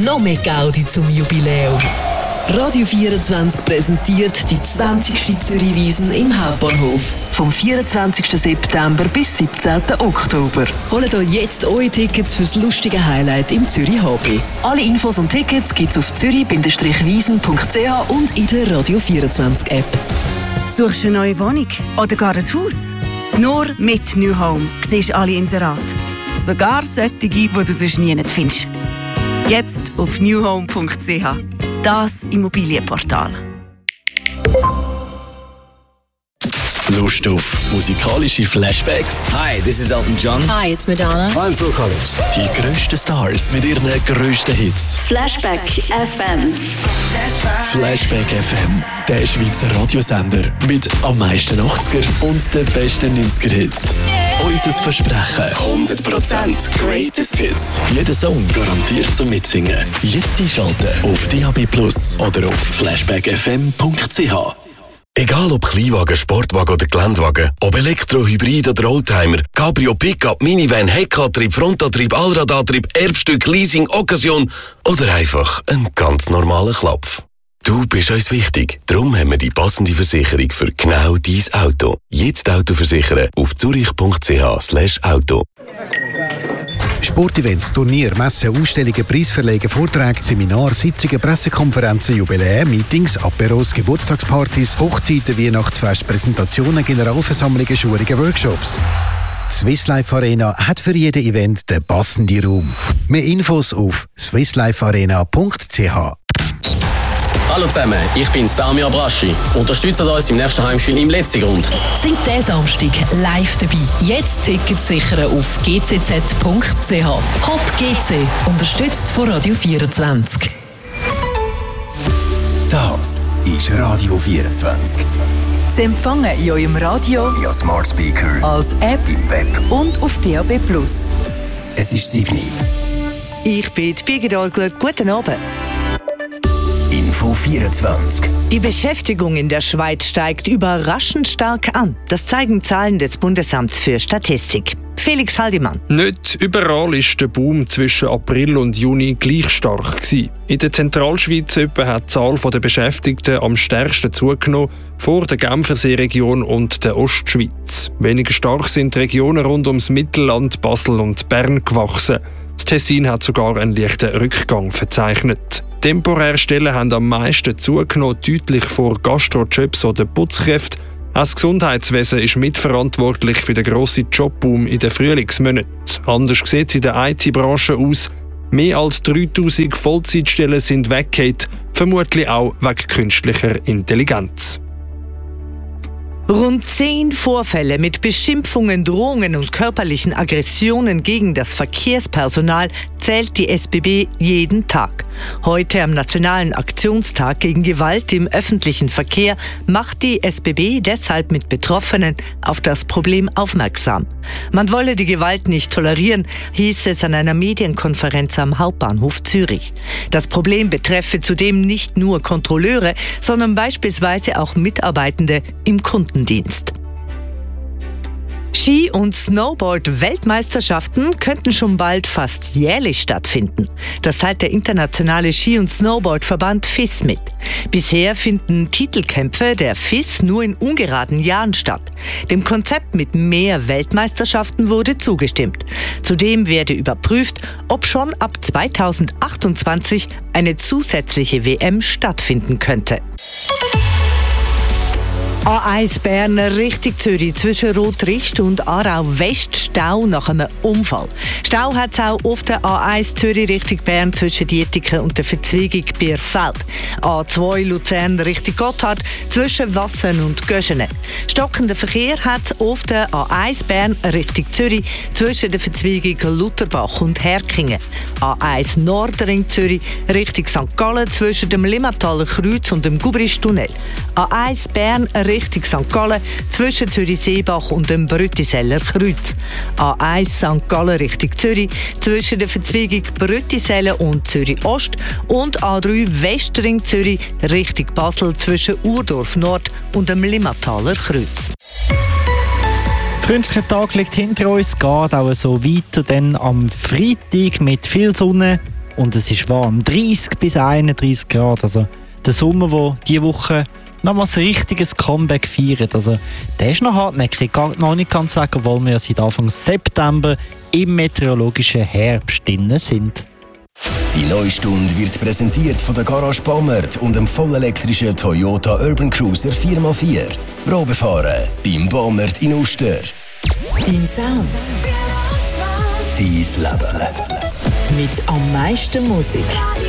noch mehr Gaudi zum Jubiläum. Radio 24 präsentiert die 20. Zürich-Wiesn im Hauptbahnhof. Vom 24. September bis 17. Oktober. Holt euch jetzt eure Tickets fürs lustige Highlight im Zürich HB. Alle Infos und Tickets gibt's auf zürich-wiesn.ch und in der Radio 24 App. Suchst du eine neue Wohnung oder gar ein Haus? Nur mit New Home siehst du alle Inserate. Sogar solche, die du sonst nie findest. Jetzt auf newhome.ch. Das Immobilienportal. Lust auf musikalische Flashbacks? Hi, this is Elton John. Hi, it's Madonna. I'm Phil Collins. Die grössten Stars mit ihren grössten Hits. Flashback FM. Flashback FM, der Schweizer Radiosender mit am meisten 80er und den besten 90er-Hits. Unser Versprechen: 100% Greatest Hits. Jeder Song garantiert zum Mitsingen. Jetzt einschalten auf DAB+ oder auf flashbackfm.ch. Egal ob Kleinwagen, Sportwagen oder Geländewagen, ob Elektro, Hybrid oder Oldtimer, Cabrio, Pickup, Minivan, Heckantrieb, Frontantrieb, Allradantrieb, Erbstück, Leasing, Occasion oder einfach ein ganz normaler Klapf. Du bist uns wichtig, darum haben wir die passende Versicherung für genau dein Auto. Jetzt Auto versichern auf zurich.ch/auto. Sportevents, Turnier, Messen, Ausstellungen, Preisverlegen, Vorträge, Seminare, Sitzungen, Pressekonferenzen, Jubiläen, Meetings, Aperos, Geburtstagspartys, Hochzeiten, Weihnachtsfest, Präsentationen, Generalversammlungen, Schulungen, Workshops. Die Swiss Life Arena hat für jedes Event den passenden Raum. Mehr Infos auf swisslifearena.ch. Hallo zusammen, ich bin Damir Braschi. Unterstützt uns im nächsten Heimspiel im Letzigrund. Sind diesen Samstag live dabei. Jetzt Tickets sichern auf gcz.ch. Hop GC, unterstützt von Radio 24. Das ist Radio 24. Sie empfangen in eurem Radio, via Smart Speaker, als App, im Web und auf DAB+. Es ist 7. Ich bin Birgit Olgler. Guten Abend. Info 24. Die Beschäftigung in der Schweiz steigt überraschend stark an. Das zeigen Zahlen des Bundesamts für Statistik. Felix Haldimann. Nicht überall war der Boom zwischen April und Juni gleich stark gewesen. In der Zentralschweiz hat die Zahl der Beschäftigten am stärksten zugenommen, vor der Genfersee-Region und der Ostschweiz. Weniger stark sind die Regionen rund ums Mittelland, Basel und Bern gewachsen. Das Tessin hat sogar einen leichten Rückgang verzeichnet. Temporäre Stellen haben am meisten zugenommen, deutlich vor Gastrojobs oder Putzkräften. Auch das Gesundheitswesen ist mitverantwortlich für den grossen Jobboom in den Frühlingsmonaten. Anders sieht es in der IT-Branche aus. Mehr als 3000 Vollzeitstellen sind weggefallen, vermutlich auch wegen künstlicher Intelligenz. Rund 10 Vorfälle mit Beschimpfungen, Drohungen und körperlichen Aggressionen gegen das Verkehrspersonal zählt die SBB jeden Tag. Heute am Nationalen Aktionstag gegen Gewalt im öffentlichen Verkehr macht die SBB deshalb mit Betroffenen auf das Problem aufmerksam. Man wolle die Gewalt nicht tolerieren, hieß es an einer Medienkonferenz am Hauptbahnhof Zürich. Das Problem betreffe zudem nicht nur Kontrolleure, sondern beispielsweise auch Mitarbeitende im Kundendienst. Ski- und Snowboard-Weltmeisterschaften könnten schon bald fast jährlich stattfinden. Das teilt der internationale Ski- und Snowboard-Verband FIS mit. Bisher finden Titelkämpfe der FIS nur in ungeraden Jahren statt. Dem Konzept mit mehr Weltmeisterschaften wurde zugestimmt. Zudem werde überprüft, ob schon ab 2028 eine zusätzliche WM stattfinden könnte. A1 Bern Richtung Zürich zwischen Rotrist und Aarau West Stau nach einem Unfall. Stau hat es auch auf der A1 Zürich Richtung Bern zwischen Dietiken und der Verzweigung Bierfeld. A2 Luzern Richtung Gotthard zwischen Wassen und Göschene. Stockender Verkehr hat es auf der A1 Bern Richtung Zürich zwischen der Verzweigung Lutherbach und Herkingen. A1 Nordring Zürich Richtung St. Gallen zwischen dem Limmataler Kreuz und dem Gubristunnel. A1 Bern Richtung St. Gallen zwischen Zürich-Seebach und dem Brüttiseller Kreuz. A1 St. Gallen Richtung Zürich zwischen der Verzweigung Brüttiselle und Zürich-Ost und A3 Westring Zürich Richtung Basel zwischen Urdorf Nord und dem Limmataler Kreuz. Der freundliche Tag liegt hinter uns, geht auch so weiter dann am Freitag mit viel Sonne, und es ist warm. 30 bis 31 Grad. Also der Sommer, der diese Woche nochmals ein richtiges Comeback feiert. Also der ist noch hartnäckig, noch nicht ganz weg, obwohl wir ja seit Anfang September im meteorologischen Herbst drin sind. Die neue Stunde wird präsentiert von der Garage Baumert und dem vollelektrischen Toyota Urban Cruiser 4x4. Probefahren beim Baumert in Uster. Dein Sound. Dein Leben. Mit am meisten Musik.